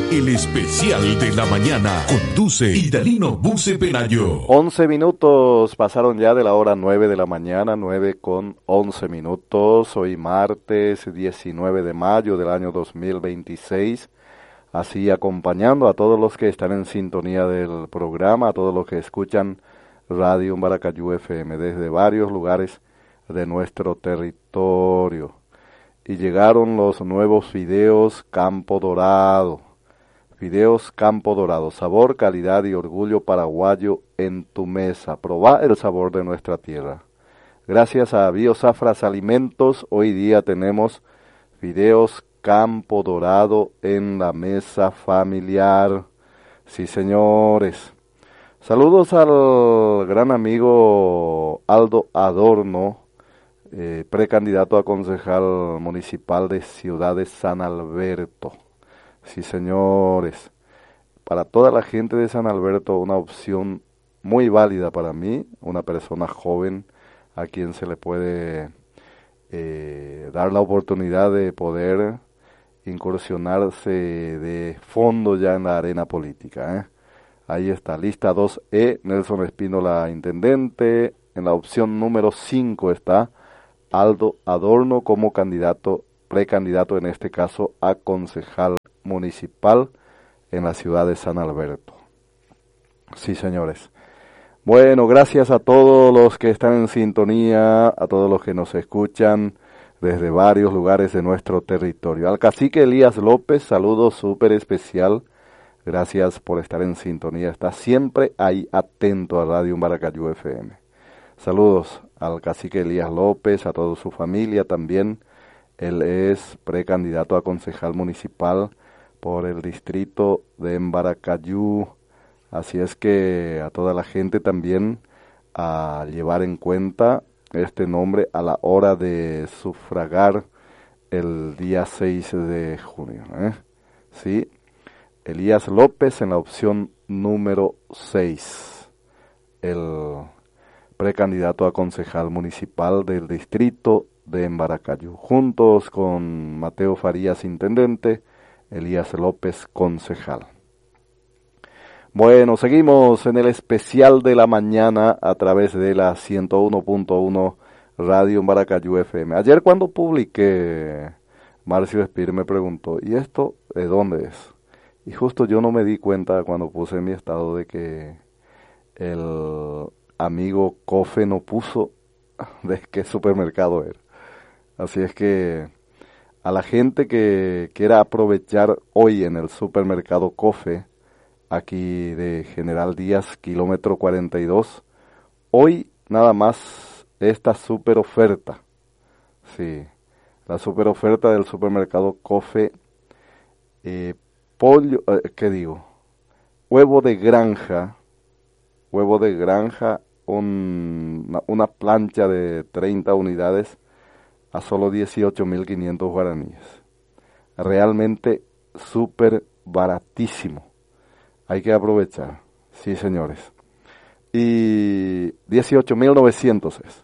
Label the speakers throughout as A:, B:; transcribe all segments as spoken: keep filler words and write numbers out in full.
A: El especial de la mañana conduce Idalino Buce Penayo.
B: once minutos pasaron ya de la hora nueve de la mañana, nueve con once minutos. Hoy martes diecinueve de mayo del año dos mil veintiséis. Así acompañando a todos los que están en sintonía del programa, a todos los que escuchan Radio Umbaracayú F M desde varios lugares de nuestro territorio. Y llegaron los nuevos videos Campo Dorado. Videos Campo Dorado, sabor, calidad y orgullo paraguayo en tu mesa. Probá el sabor de nuestra tierra. Gracias a Biosafras Alimentos, hoy día tenemos videos Campo Dorado en la mesa familiar. Sí, señores. Saludos al gran amigo Aldo Adorno, eh, precandidato a concejal municipal de Ciudad de San Alberto. Sí, señores, para toda la gente de San Alberto, una opción muy válida para mí, una persona joven a quien se le puede eh, dar la oportunidad de poder incursionarse de fondo ya en la arena política. ¿eh? Ahí está, lista dos E, Nelson Espínola, intendente. En la opción número cinco está Aldo Adorno como candidato, precandidato en este caso a concejal municipal en la ciudad de San Alberto. Sí, señores. Bueno, gracias a todos los que están en sintonía, a todos los que nos escuchan desde varios lugares de nuestro territorio. Al cacique Elías López, saludo súper especial. Gracias por estar en sintonía. Está siempre ahí atento a Radio Umbaracayú F M. Saludos al cacique Elías López, a toda su familia también. Él es precandidato a concejal municipal por el distrito de Umbaracayú. Así es que a toda la gente también a llevar en cuenta este nombre a la hora de sufragar el día seis de junio. ¿eh? Sí, Elías López en la opción número seis, el precandidato a concejal municipal del distrito de Umbaracayú, juntos con Mateo Farías, intendente, Elías López, concejal. Bueno, seguimos en el especial de la mañana a través de la ciento uno punto uno Radio Umbaracayú F M. Ayer cuando publiqué, Marcio Espir me preguntó, ¿y esto de dónde es? Y justo yo no me di cuenta cuando puse en mi estado de que el amigo Cofe no puso de qué supermercado era. Así es que a la gente que quiera aprovechar hoy en el supermercado Cofe, aquí de General Díaz, kilómetro cuarenta y dos, hoy nada más esta super oferta. Sí, la super oferta del supermercado Cofe, eh, pollo, eh, ¿qué digo? Huevo de granja, huevo de granja, un, una, una plancha de treinta unidades, a solo dieciocho mil quinientos guaraníes. Realmente súper baratísimo. Hay que aprovechar. Sí, señores. Y dieciocho mil novecientos es.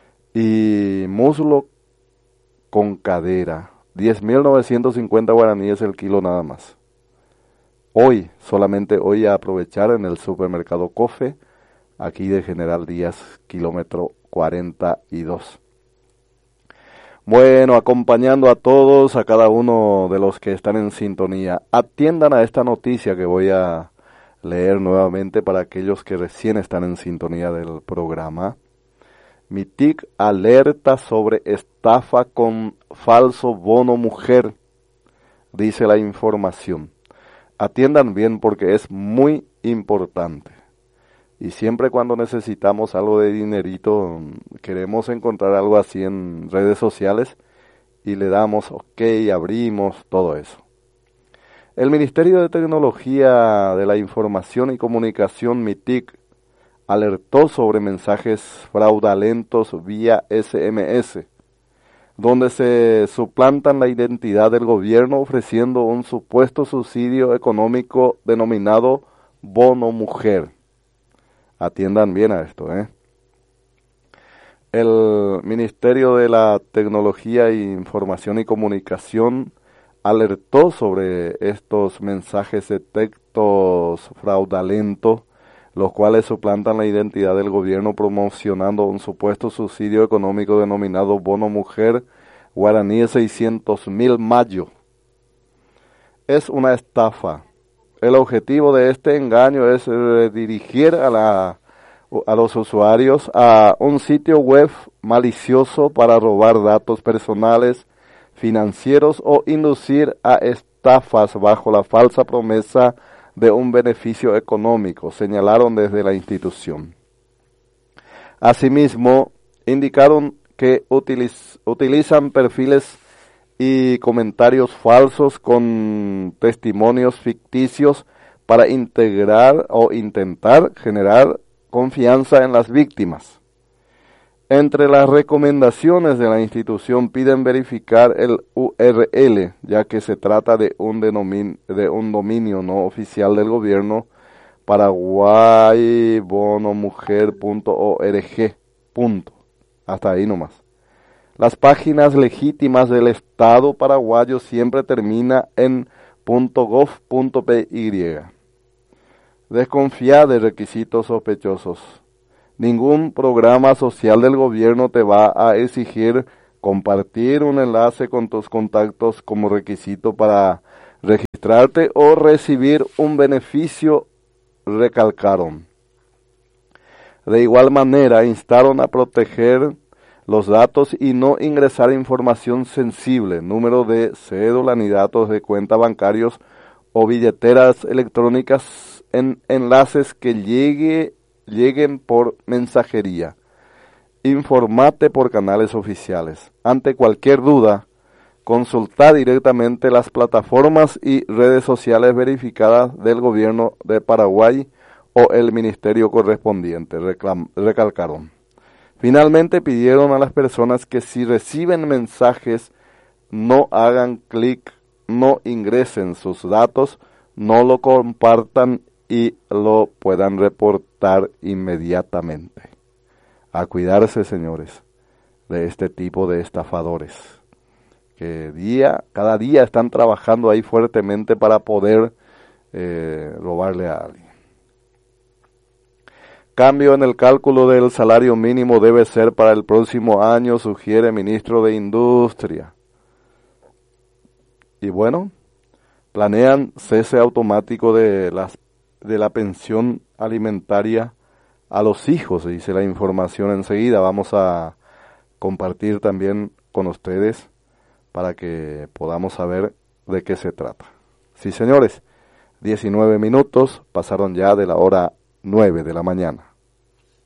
B: Y muslo con cadera, diez mil novecientos cincuenta guaraníes el kilo nada más. Hoy, solamente hoy a aprovechar en el supermercado Cofe, aquí de General Díaz, kilómetro cuarenta y dos. Bueno, acompañando a todos, a cada uno de los que están en sintonía, atiendan a esta noticia que voy a leer nuevamente para aquellos que recién están en sintonía del programa. MITIC alerta sobre estafa con falso bono mujer, dice la información. Atiendan bien porque es muy importante. Y siempre cuando necesitamos algo de dinerito, queremos encontrar algo así en redes sociales y le damos ok, abrimos, todo eso. El Ministerio de Tecnología de la Información y Comunicación, MITIC, alertó sobre mensajes fraudulentos vía S M S, donde se suplantan la identidad del gobierno ofreciendo un supuesto subsidio económico denominado Bono Mujer. Atiendan bien a esto, ¿eh? El Ministerio de la Tecnología, Información y Comunicación alertó sobre estos mensajes de textos fraudulentos, los cuales suplantan la identidad del gobierno promocionando un supuesto subsidio económico denominado Bono Mujer guaraní de seiscientos mil mayo. Es una estafa. El objetivo de este engaño es dirigir a, la, a los usuarios a un sitio web malicioso para robar datos personales, financieros o inducir a estafas bajo la falsa promesa de un beneficio económico, señalaron desde la institución. Asimismo, indicaron que utiliz, utilizan perfiles y comentarios falsos con testimonios ficticios para integrar o intentar generar confianza en las víctimas. Entre las recomendaciones de la institución piden verificar el U R L, ya que se trata de un, denomin, de un dominio no oficial del gobierno, paraguay bono mujer punto org. Punto. Hasta ahí nomás. Las páginas legítimas del Estado paraguayo siempre termina en .gov.py. Desconfía de requisitos sospechosos. Ningún programa social del gobierno te va a exigir compartir un enlace con tus contactos como requisito para registrarte o recibir un beneficio, recalcaron. De igual manera, instaron a proteger los datos y no ingresar información sensible, número de cédula ni datos de cuenta bancarios o billeteras electrónicas en enlaces que llegue, lleguen por mensajería. Informate por canales oficiales. Ante cualquier duda, consulta directamente las plataformas y redes sociales verificadas del gobierno de Paraguay o el ministerio correspondiente, reclam- recalcaron. Finalmente pidieron a las personas que si reciben mensajes no hagan clic, no ingresen sus datos, no lo compartan y lo puedan reportar inmediatamente. A cuidarse, señores, de este tipo de estafadores que día, cada día están trabajando ahí fuertemente para poder eh, robarle a alguien. Cambio en el cálculo del salario mínimo debe ser para el próximo año, sugiere ministro de Industria. Y bueno, planean cese automático de, las, de la pensión alimentaria a los hijos, dice la información enseguida. Vamos a compartir también con ustedes para que podamos saber de qué se trata. Sí, señores, diecinueve minutos pasaron ya de la hora nueve de la mañana.